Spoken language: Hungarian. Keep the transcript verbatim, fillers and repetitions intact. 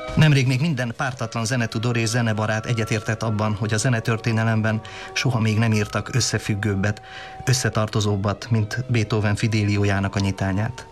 Nemrég még minden pártatlan zenetudor és zenebarát egyetértett abban, hogy a zenetörténelemben soha még nem írtak összefüggőbbet, összetartozóbbat, mint Beethoven Fidéliójának a nyitányát.